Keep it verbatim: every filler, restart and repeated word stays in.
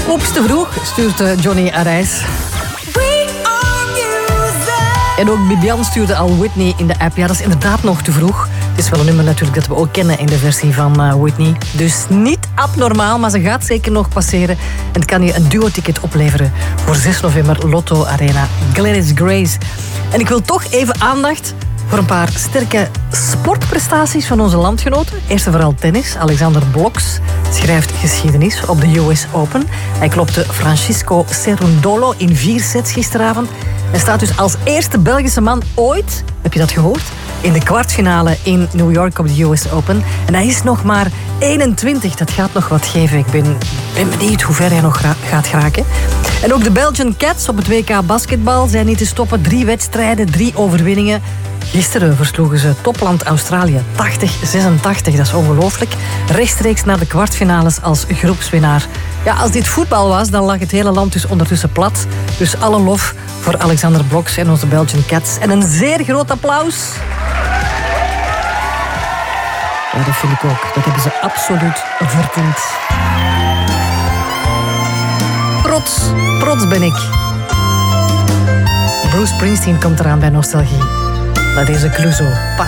Oeps, te vroeg, stuurt uh, Johnny Arijs. En ook Bibian stuurde al Whitney in de app. Ja, dat is inderdaad nog te vroeg. Het is wel een nummer natuurlijk dat we ook kennen in de versie van uh, Whitney. Dus niet abnormaal, maar ze gaat zeker nog passeren. En het kan je een duo-ticket opleveren voor zes november Lotto Arena. Gladys Grace. En ik wil toch even aandacht voor een paar sterke sportprestaties van onze landgenoten. Eerst en vooral tennis. Alexander Bloks schrijft geschiedenis op de U S Open. Hij klopte Francisco Cerundolo in vier sets gisteravond. Hij staat dus als eerste Belgische man ooit, heb je dat gehoord, in de kwartfinale in New York op de U S Open. En hij is nog maar eenentwintig. Dat gaat nog wat geven. Ik ben, ben benieuwd hoe ver hij nog gra- gaat geraken. En ook de Belgian Cats op het W K basketbal zijn niet te stoppen. Drie wedstrijden, drie overwinningen. Gisteren versloegen ze topland Australië tachtig zesentachtig. Dat is ongelooflijk. Rechtstreeks naar de kwartfinales als groepswinnaar. Ja, als dit voetbal was, dan lag het hele land dus ondertussen plat. Dus alle lof voor Alexander Bloks en onze Belgian Cats. En een zeer groot applaus. Ja, dat vind ik ook. Dat hebben ze absoluut verdiend. Trots, trots ben ik. Bruce Springsteen komt eraan bij Nostalgie. Maar deze Clouseau.